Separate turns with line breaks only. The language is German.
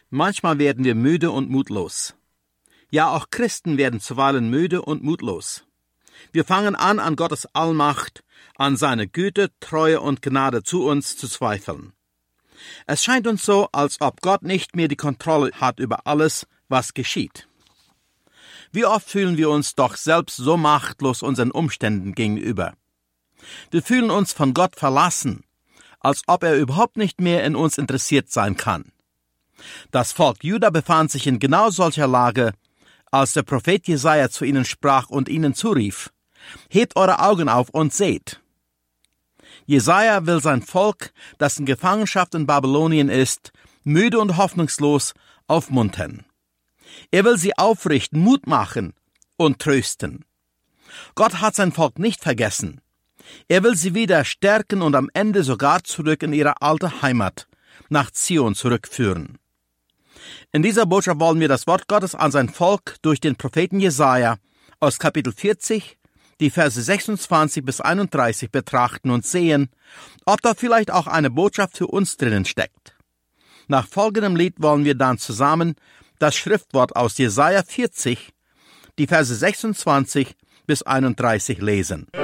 Manchmal werden wir müde und mutlos. Ja, auch Christen werden zuweilen müde und mutlos. Wir fangen an Gottes Allmacht, an seine Güte, Treue und Gnade zu uns zu zweifeln. Es scheint uns so, als ob Gott nicht mehr die Kontrolle hat über alles, was geschieht. Wie oft fühlen wir uns doch selbst so machtlos unseren Umständen gegenüber. Wir fühlen uns von Gott verlassen, als ob er überhaupt nicht mehr in uns interessiert sein kann. Das Volk Juda befand sich in genau solcher Lage, als der Prophet Jesaja zu ihnen sprach und ihnen zurief: Hebt eure Augen auf und seht. Jesaja will sein Volk, das in Gefangenschaft in Babylonien ist, müde und hoffnungslos, aufmuntern. Er will sie aufrichten, Mut machen und trösten. Gott hat sein Volk nicht vergessen. Er will sie wieder stärken und am Ende sogar zurück in ihre alte Heimat, nach Zion zurückführen. In dieser Botschaft wollen wir das Wort Gottes an sein Volk durch den Propheten Jesaja aus Kapitel 40, die Verse 26 bis 31 betrachten und sehen, ob da vielleicht auch eine Botschaft für uns drinnen steckt. Nach folgendem Lied wollen wir dann zusammen das Schriftwort aus Jesaja 40, die Verse 26 bis 31 lesen.